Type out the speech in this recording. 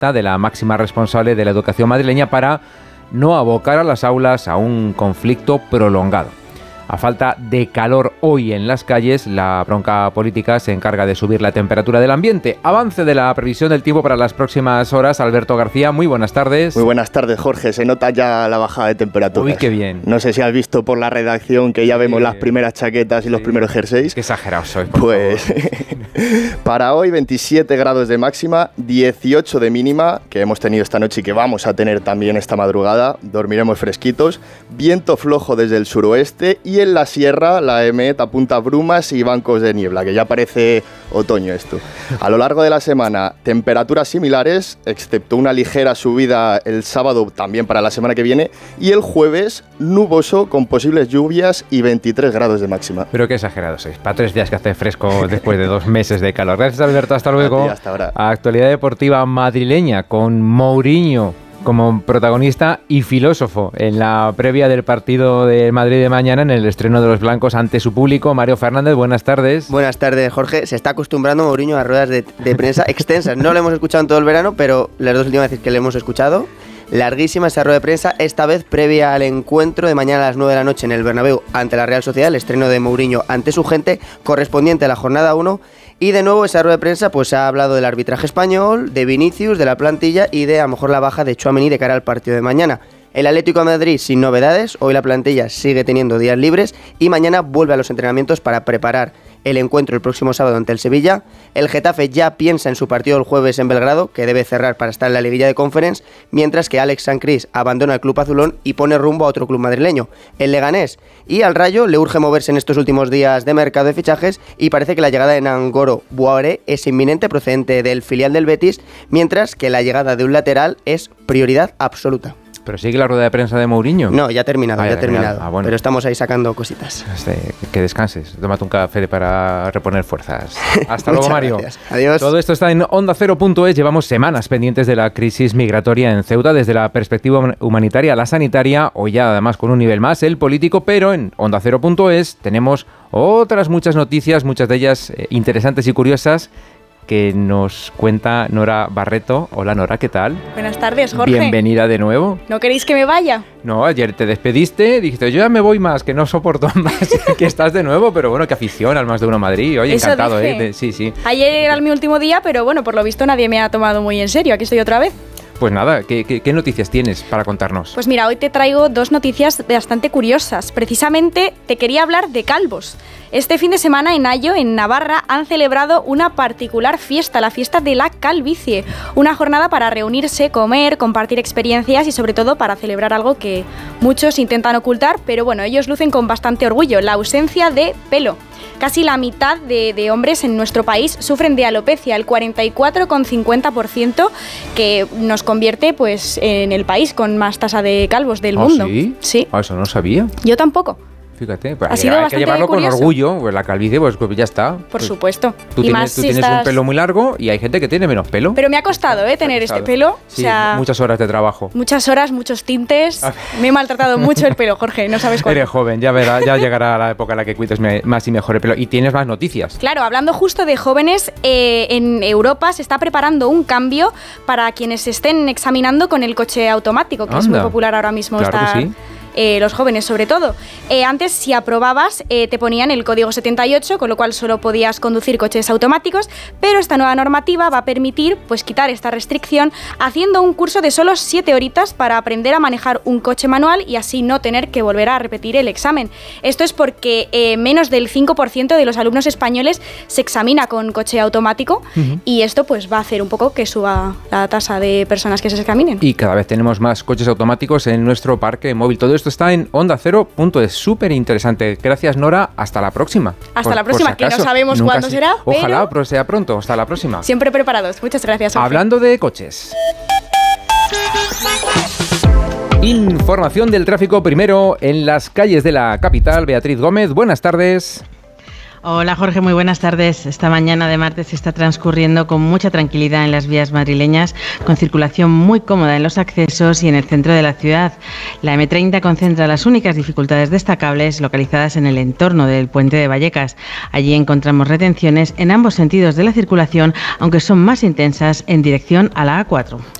de la máxima responsable de la educación madrileña para no abocar a las aulas a un conflicto prolongado. A falta de calor hoy en las calles, la bronca política se encarga de subir la temperatura del ambiente. Avance de la previsión del tiempo para las próximas horas. Alberto García, muy buenas tardes. Muy buenas tardes, Jorge. Se nota ya la bajada de temperaturas. Uy, qué bien. No sé si has visto por la redacción que ya vemos las primeras chaquetas y los primeros jerseys. Qué exagerado soy, pues para hoy 27 grados de máxima, 18 de mínima, que hemos tenido esta noche y que vamos a tener también esta madrugada. Dormiremos fresquitos. Viento flojo desde el suroeste y en la sierra la EMET apunta brumas y bancos de niebla, que ya parece otoño esto. A lo largo de la semana, temperaturas similares, excepto una ligera subida el sábado también para la semana que viene, y el jueves nuboso con posibles lluvias y 23 grados de máxima. Pero qué exagerado sois, para 3 días que hace fresco después de 2 meses de calor. Gracias, Alberto, hasta luego. Hasta ahora. Actualidad deportiva madrileña con Mourinho como protagonista y filósofo en la previa del partido de Madrid de mañana, en el estreno de los blancos ante su público. Mario Fernández, buenas tardes. Buenas tardes, Jorge. Se está acostumbrando Mourinho a ruedas de prensa extensas. No lo hemos escuchado en todo el verano, pero las 2 últimas veces que lo hemos escuchado, larguísima esa rueda de prensa, esta vez previa al encuentro de mañana a las 9 de la noche en el Bernabéu ante la Real Sociedad, el estreno de Mourinho ante su gente, correspondiente a la jornada 1. Y de nuevo esa rueda de prensa pues ha hablado del arbitraje español, de Vinicius, de la plantilla y de a lo mejor la baja de Tchouaméni de cara al partido de mañana. El Atlético de Madrid sin novedades, hoy la plantilla sigue teniendo días libres y mañana vuelve a los entrenamientos para preparar el encuentro el próximo sábado ante el Sevilla. El Getafe ya piensa en su partido el jueves en Belgrado, que debe cerrar para estar en la liguilla de Conference, mientras que Alex Sancris abandona el club azulón y pone rumbo a otro club madrileño, el Leganés. Y al Rayo le urge moverse en estos últimos días de mercado de fichajes y parece que la llegada de Nangolo Boare es inminente, procedente del filial del Betis, mientras que la llegada de un lateral es prioridad absoluta. ¿Pero sigue la rueda de prensa de Mourinho? No, ya ha terminado, ya ha terminado. Bueno. Pero estamos ahí sacando cositas. Que descanses, tómate un café para reponer fuerzas. Hasta luego, Mario. Gracias. Adiós. Todo esto está en OndaCero.es. Llevamos semanas pendientes de la crisis migratoria en Ceuta, desde la perspectiva humanitaria a la sanitaria, o ya además con un nivel más el político, pero en OndaCero.es tenemos otras muchas noticias, muchas de ellas interesantes y curiosas, que nos cuenta Nora Barreto. Hola, Nora, ¿qué tal? Buenas tardes, Jorge. Bienvenida de nuevo. ¿No queréis que me vaya? No, ayer te despediste, dijiste, yo ya me voy más, que no soporto más que estás de nuevo, pero bueno, qué afición al Más de Uno Madrid. Oye, eso encantado, dije. Sí, sí. Ayer era mi último día, pero bueno, por lo visto nadie me ha tomado muy en serio. Aquí estoy otra vez. Pues nada, ¿qué noticias tienes para contarnos? Pues mira, hoy te traigo 2 noticias bastante curiosas. Precisamente te quería hablar de calvos. Este fin de semana en Ayo, en Navarra, han celebrado una particular fiesta, la fiesta de la calvicie. Una jornada para reunirse, comer, compartir experiencias y sobre todo para celebrar algo que muchos intentan ocultar, pero bueno, ellos lucen con bastante orgullo, la ausencia de pelo. Casi la mitad de hombres en nuestro país sufren de alopecia, el 44,50%, que nos convierte pues en el país con más tasa de calvos del mundo. ¿Sí? Sí. Eso no sabía. Yo tampoco. Fíjate, pues Ha sido hay que bastante llevarlo curioso. con orgullo, pues la calvicie, pues ya está. Por supuesto. Tú Y tienes, más tú si tienes estás- un pelo muy largo y hay gente que tiene menos pelo. Pero me ha costado tener este pelo. Sí, o sea, muchas horas de trabajo. muchas horas, muchos tintes. Me he maltratado mucho el pelo, Jorge, no sabes cuánto. Eres joven, ya llegará la época en la que cuides más y mejor el pelo. Y tienes más noticias. Claro, hablando justo de jóvenes, en Europa se está preparando un cambio para quienes se estén examinando con el coche automático, que es muy Anda. popular ahora mismo. Claro que sí. Los jóvenes sobre todo. Antes, si aprobabas, te ponían el código 78, con lo cual solo podías conducir coches automáticos, pero esta nueva normativa va a permitir pues quitar esta restricción haciendo un curso de solo 7 horitas para aprender a manejar un coche manual y así no tener que volver a repetir el examen. Esto es porque menos del 5% de los alumnos españoles se examina con coche automático y esto pues va a hacer un poco que suba la tasa de personas que se examinen. Y cada vez tenemos más coches automáticos en nuestro parque móvil. Todo esto está en OndaCero.es. Súper interesante. Gracias, Nora. Hasta la próxima. Hasta la próxima, si que no acaso. sabemos Nunca cuándo se- será, Ojalá pero sea pronto. Hasta la próxima. siempre preparados. Muchas gracias, Jorge. Hablando de coches. Información del tráfico primero en las calles de la capital. Beatriz Gómez, buenas tardes. Hola Jorge, muy buenas tardes. Esta mañana de martes está transcurriendo con mucha tranquilidad en las vías madrileñas, con circulación muy cómoda en los accesos y en el centro de la ciudad. La M30 concentra las únicas dificultades destacables localizadas en el entorno del puente de Vallecas. Allí encontramos retenciones en ambos sentidos de la circulación, aunque son más intensas en dirección a la A4.